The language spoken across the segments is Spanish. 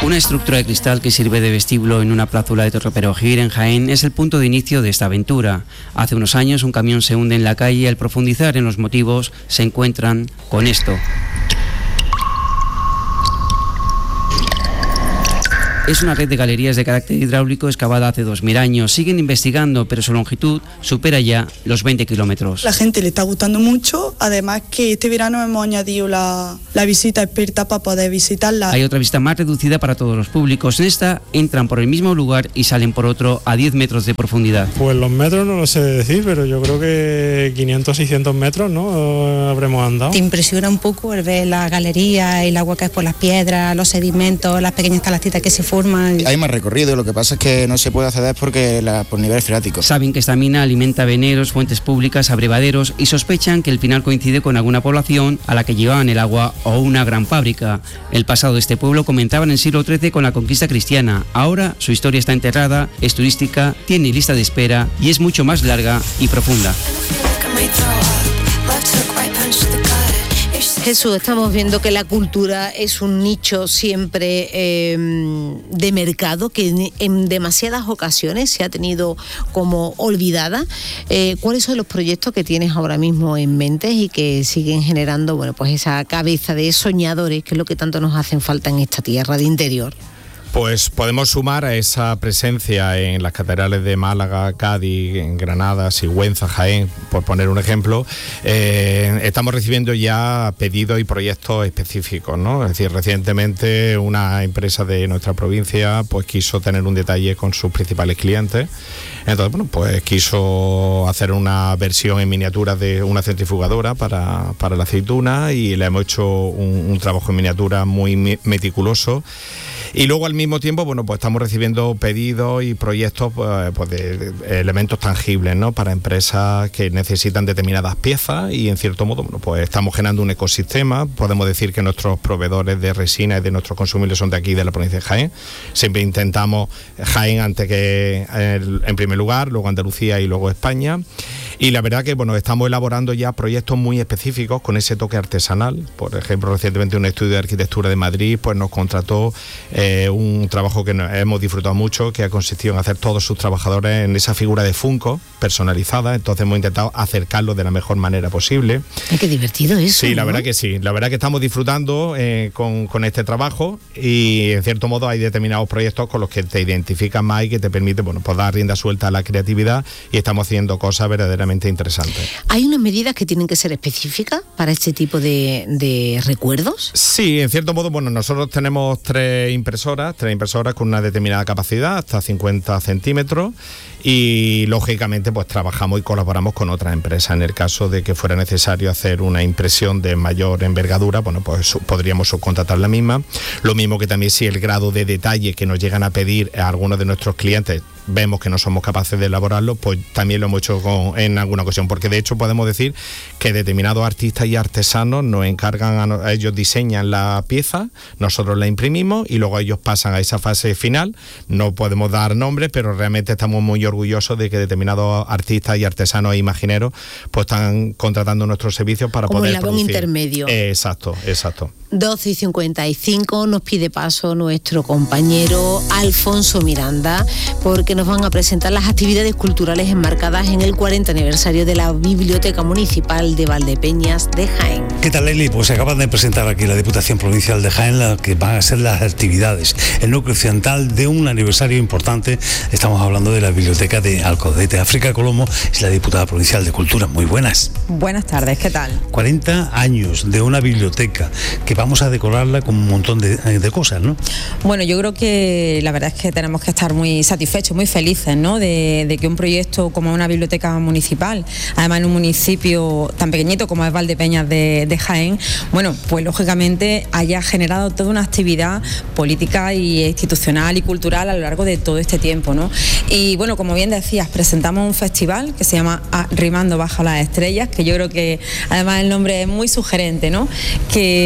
Una estructura de cristal que sirve de vestíbulo en una plazuela de Torreperogil, en Jaén, es el punto de inicio de esta aventura. Hace unos años un camión se hunde en la calle y al profundizar en los motivos se encuentran con esto. Es una red de galerías de carácter hidráulico excavada hace 2000 años. Siguen investigando, pero su longitud supera ya los 20 kilómetros. La gente le está gustando mucho, además que este verano hemos añadido la visita experta para poder visitarla. Hay otra visita más reducida para todos los públicos. En esta entran por el mismo lugar y salen por otro a 10 metros de profundidad. Pues los metros no lo sé decir, pero yo creo que 500, 600 metros, ¿no? Habremos andado. Te impresiona un poco el ver la galería, el agua que es por las piedras, los sedimentos, las pequeñas calastitas que se forman. Hay más recorrido, lo que pasa es que no se puede acceder porque por niveles freáticos. Saben que esta mina alimenta veneros, fuentes públicas, abrevaderos y sospechan que el final coincide con alguna población a la que llevaban el agua o una gran fábrica. El pasado de este pueblo comenzaba en el siglo XIII con la conquista cristiana. Ahora su historia está enterrada, es turística, tiene lista de espera y es mucho más larga y profunda. Jesús, estamos viendo que la cultura es un nicho siempre de mercado que en demasiadas ocasiones se ha tenido como olvidada. ¿Cuáles son los proyectos que tienes ahora mismo en mente y que siguen generando, bueno, pues esa cabeza de soñadores, que es lo que tanto nos hacen falta en esta tierra de interior? Pues podemos sumar a esa presencia en las catedrales de Málaga, Cádiz, en Granada, Sigüenza, Jaén, por poner un ejemplo. Estamos recibiendo ya pedidos y proyectos específicos, ¿no? Es decir, recientemente una empresa de nuestra provincia pues quiso tener un detalle con sus principales clientes. Entonces, bueno, pues quiso hacer una versión en miniatura de una centrifugadora para la aceituna y le hemos hecho un trabajo en miniatura muy meticuloso. Y luego al mismo tiempo, bueno, pues estamos recibiendo pedidos y proyectos pues de elementos tangibles, ¿no? Para empresas que necesitan determinadas piezas y en cierto modo, bueno, pues estamos generando un ecosistema. Podemos decir que nuestros proveedores de resina y de nuestros consumibles son de aquí, de la provincia de Jaén. Siempre intentamos Jaén antes que en primer lugar, luego Andalucía y luego España. Y la verdad que, bueno, estamos elaborando ya proyectos muy específicos con ese toque artesanal. Por ejemplo, recientemente un estudio de arquitectura de Madrid pues nos contrató un trabajo que hemos disfrutado mucho, que ha consistido en hacer todos sus trabajadores en esa figura de Funko personalizada. Entonces hemos intentado acercarlo de la mejor manera posible. Ay, qué divertido eso. Sí, la ¿no? verdad que sí. La verdad que estamos disfrutando con este trabajo y en cierto modo hay determinados proyectos con los que te identificas más y que te permite, bueno, pues dar rienda suelta a la creatividad y estamos haciendo cosas verdaderamente interesantes. ¿Hay unas medidas que tienen que ser específicas para este tipo de recuerdos? Sí, en cierto modo, bueno, nosotros tenemos tres impresoras con una determinada capacidad, hasta 50 centímetros, y lógicamente pues trabajamos y colaboramos con otras empresas. En el caso de que fuera necesario hacer una impresión de mayor envergadura, bueno, pues podríamos subcontratar la misma. Lo mismo que también si el grado de detalle que nos llegan a pedir a algunos de nuestros clientes vemos que no somos capaces de elaborarlo, pues también lo hemos hecho en alguna ocasión, porque de hecho podemos decir que determinados artistas y artesanos nos encargan, ellos diseñan la pieza, nosotros la imprimimos y luego ellos pasan a esa fase final. No podemos dar nombres, pero realmente estamos muy orgullosos de que determinados artistas y artesanos e imagineros pues están contratando nuestros servicios para como poder eslabón producir. Intermedio. Exacto. 12:55 nos pide paso nuestro compañero Alfonso Miranda, porque nos van a presentar las actividades culturales enmarcadas en el 40 aniversario de la Biblioteca Municipal de Valdepeñas de Jaén. ¿Qué tal, Eli? Pues se acaban de presentar aquí la Diputación Provincial de Jaén la que van a ser las actividades, el núcleo occidental de un aniversario importante. Estamos hablando de la Biblioteca de Alcodete. África Colomo es la diputada provincial de Cultura. Muy buenas. Buenas tardes, ¿qué tal? 40 años de una biblioteca que vamos a decorarla con un montón de cosas, ¿no? Bueno, yo creo que la verdad es que tenemos que estar muy satisfechos, muy felices, ¿no? De que un proyecto como una biblioteca municipal, además en un municipio tan pequeñito como es Valdepeñas de Jaén, bueno, pues lógicamente haya generado toda una actividad política y institucional y cultural a lo largo de todo este tiempo, ¿no? Y bueno, como bien decías, presentamos un festival que se llama Rimando bajo las estrellas, que yo creo que además el nombre es muy sugerente, ¿no? Que nos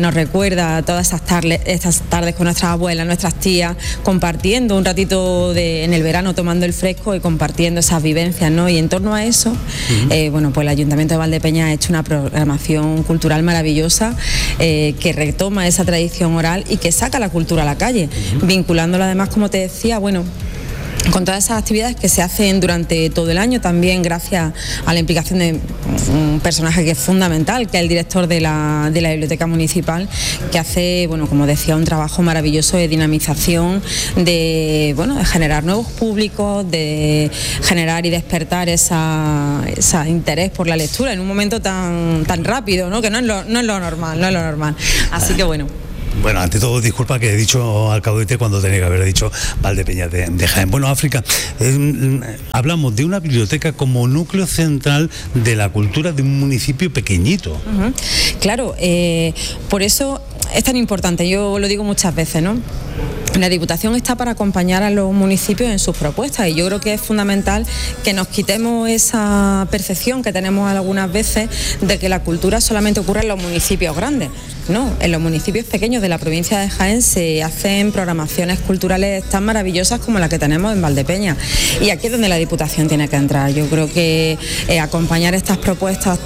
nos recuerda todas estas tardes con nuestras abuelas, nuestras tías, compartiendo un ratito en el verano, tomando el fresco y compartiendo esas vivencias, ¿no? Y en torno a eso, bueno, pues el Ayuntamiento de Valdepeñas ha hecho una programación cultural maravillosa que retoma esa tradición oral y que saca la cultura a la calle, vinculándola además, como te decía, bueno, con todas esas actividades que se hacen durante todo el año, también gracias a la implicación de un personaje que es fundamental, que es el director de la Biblioteca Municipal, que hace, bueno, como decía, un trabajo maravilloso de dinamización, de generar nuevos públicos, de generar y despertar ese interés por la lectura en un momento tan rápido, ¿no? Que no es lo normal. Así que bueno. Bueno, ante todo, disculpa que he dicho Alcaudete cuando tenía que haber dicho Valdepeñas de Jaén. Bueno, África, hablamos de una biblioteca como núcleo central de la cultura de un municipio pequeñito. Claro, por eso es tan importante, yo lo digo muchas veces, ¿no? La Diputación está para acompañar a los municipios en sus propuestas y yo creo que es fundamental que nos quitemos esa percepción que tenemos algunas veces de que la cultura solamente ocurre en los municipios grandes. No, en los municipios pequeños de la provincia de Jaén se hacen programaciones culturales tan maravillosas como la que tenemos en Valdepeñas y aquí es donde la Diputación tiene que entrar. Yo creo que acompañar estas propuestas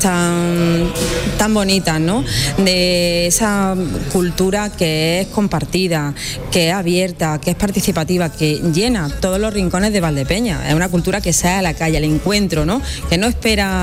tan bonitas, ¿no? De esa cultura que es compartida, que es abierta, que es participativa, que llena todos los rincones de Valdepeñas. Es una cultura que sale a la calle, al encuentro, ¿no? Que no es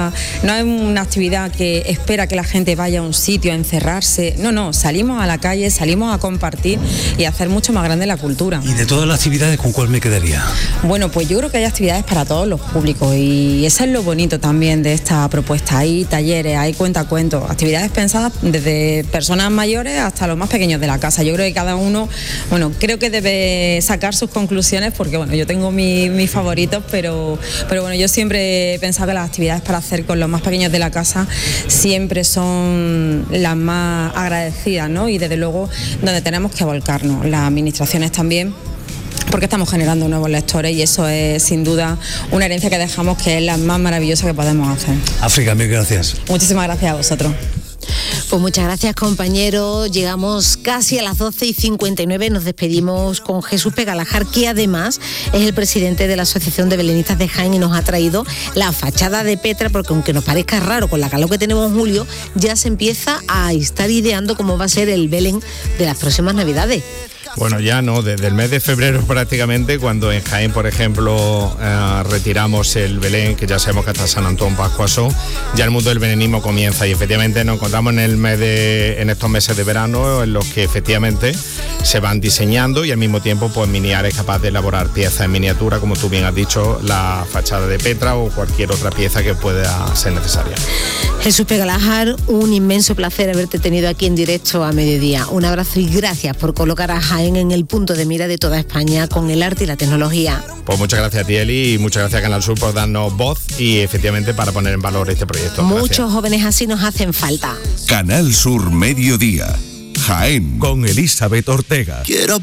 una actividad que espera que la gente vaya a un sitio a encerrarse. No, salimos a la calle, salimos a compartir y a hacer mucho más grande la cultura. ¿Y de todas las actividades con cuál me quedaría? Bueno, pues yo creo que hay actividades para todos los públicos y eso es lo bonito también de esta propuesta. Hay talleres, hay cuentacuentos, actividades pensadas desde personas mayores hasta los más pequeños de la casa. Yo creo que cada uno, bueno, creo que debe sacar sus conclusiones porque, bueno, yo tengo mis favoritos, pero bueno, yo siempre he pensado que las actividades para hacer con los más pequeños de la casa siempre son las más agradecidas, ¿no? Y desde luego donde tenemos que volcarnos, las administraciones también, porque estamos generando nuevos lectores y eso es sin duda una herencia que dejamos que es la más maravillosa que podemos hacer. África, mil gracias. Muchísimas gracias a vosotros. Pues muchas gracias, compañeros. Llegamos casi a las 12:59. Nos despedimos con Jesús Pegalajar, que además es el presidente de la Asociación de Belenistas de Jaén y nos ha traído la fachada de Petra, porque aunque nos parezca raro con la calor que tenemos en julio, ya se empieza a estar ideando cómo va a ser el Belén de las próximas Navidades. Bueno, ya no, desde el mes de febrero prácticamente, cuando en Jaén, por ejemplo, retiramos el Belén, que ya sabemos que hasta San Antón, Pascua son, ya el mundo del belenismo comienza y efectivamente nos encontramos en estos meses de verano en los que efectivamente se van diseñando y al mismo tiempo pues Miniar es capaz de elaborar piezas en miniatura, como tú bien has dicho, la fachada de Petra o cualquier otra pieza que pueda ser necesaria. Jesús Pegalajar, un inmenso placer haberte tenido aquí en directo a mediodía. Un abrazo y gracias por colocar a Jaén en el punto de mira de toda España con el arte y la tecnología. Pues muchas gracias a ti, Eli, y muchas gracias a Canal Sur por darnos voz y efectivamente para poner en valor este proyecto. Muchos jóvenes así nos hacen falta. Canal Sur Mediodía, Jaén, con Elizabeth Ortega.